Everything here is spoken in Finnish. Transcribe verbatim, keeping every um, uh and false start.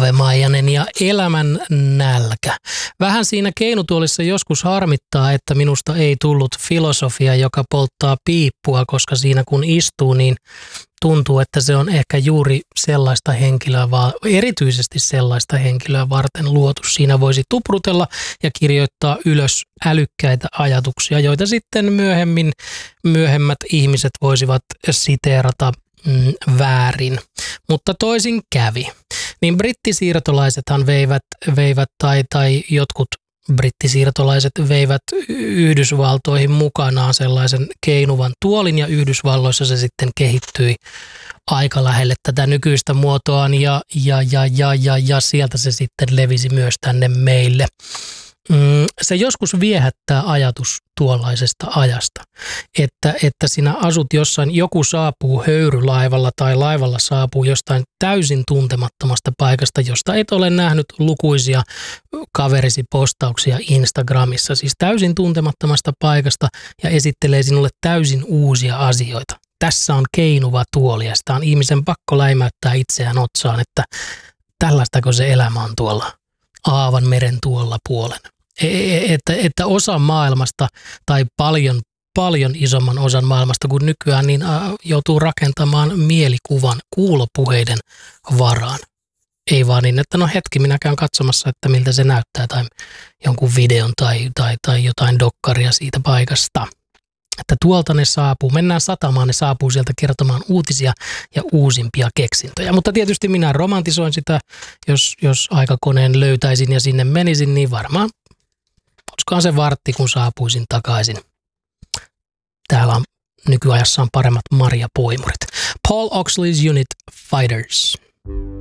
Ave Maijanen ja elämän nälkä. Vähän siinä keinutuolissa joskus harmittaa, että minusta ei tullut filosofia, joka polttaa piippua, koska siinä kun istuu, niin tuntuu, että se on ehkä juuri sellaista henkilöä, vaan erityisesti sellaista henkilöä varten luotu. Siinä voisi tuprutella ja kirjoittaa ylös älykkäitä ajatuksia, joita sitten myöhemmin myöhemmät ihmiset voisivat siteerata mm, väärin. Mutta toisin kävi. Niin brittisiirtolaisethan veivät, veivät tai, tai jotkut brittisiirtolaiset veivät Yhdysvaltoihin mukanaan sellaisen keinuvan tuolin ja Yhdysvalloissa se sitten kehittyi aika lähelle tätä nykyistä muotoaan ja, ja, ja, ja, ja, ja sieltä se sitten levisi myös tänne meille. Se joskus viehättää ajatus tuollaisesta ajasta, että, että sinä asut jossain, joku saapuu höyrylaivalla tai laivalla saapuu jostain täysin tuntemattomasta paikasta, josta et ole nähnyt lukuisia kaverisi postauksia Instagramissa, siis täysin tuntemattomasta paikasta ja esittelee sinulle täysin uusia asioita. Tässä on keinuva tuoli ja sitä on ihmisen pakko läimäyttää itseään otsaan, että tällaistako se elämä on tuolla Aavan meren tuolla puolen. Että, että osa maailmasta tai paljon, paljon isomman osan maailmasta kuin nykyään, niin joutuu rakentamaan mielikuvan kuulopuheiden varaan. Ei vaan niin, että no hetki, minä käyn katsomassa, että miltä se näyttää tai jonkun videon tai, tai, tai jotain dokkaria siitä paikasta. Että tuolta ne saapuu, mennään satamaan, ne saapuu sieltä kertomaan uutisia ja uusimpia keksintöjä. Mutta tietysti minä romantisoin sitä, jos, jos aikakoneen löytäisin ja sinne menisin, niin varmaan olisikohan se vartti, kun saapuisin takaisin. Täällä on nykyajassa on paremmat marjapoimurit. Paul Oxley's Unit Fighters.